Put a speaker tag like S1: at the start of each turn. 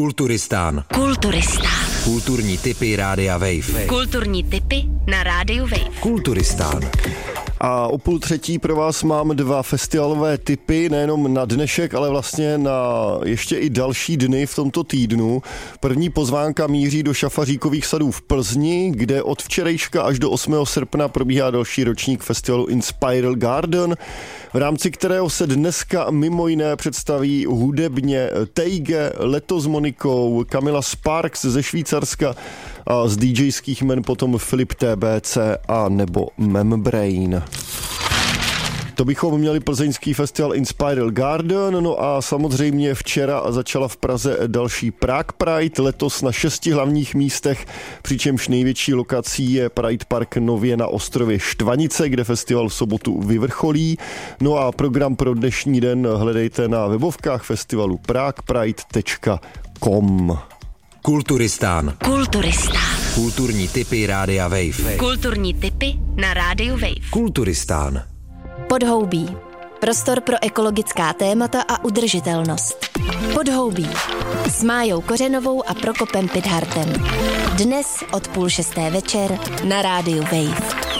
S1: Kulturistán. Kulturní tipy Rádia Wave.
S2: Kulturní tipy na Rádiu Wave.
S1: Kulturistán.
S3: A o 2:30 pro vás mám 2 festivalové tipy, nejenom na dnešek, ale vlastně na ještě i další dny v tomto týdnu. První pozvánka míří do Šafaříkových sadů v Plzni, kde od včerejška až do 8. srpna probíhá další ročník festivalu Inspiral Garden, v rámci kterého se dneska mimo jiné představí hudebně Teige, Leto s Monikou, Camila Sparks ze Švýcarska a z DJských jmen potom Filip TBC a nebo Membrane. To bychom měli plzeňský festival Inspiral Garden, no a samozřejmě včera začala v Praze další Prague Pride, letos na 6 hlavních místech, přičemž největší lokací je Pride Park nově na ostrově Štvanice, kde festival v sobotu vyvrcholí. No a program pro dnešní den hledejte na webovkách festivalu praguepride.com.
S1: Kulturistán. Kulturní tipy Rádia Wave.
S2: Kulturní tipy na Rádiu Wave.
S1: Kulturistán.
S4: Podhoubí. Prostor pro ekologická témata a udržitelnost. Podhoubí. S Májou Kořenovou a Prokopem Pidhartem. Dnes od 5:30 večer na Rádiu Wave.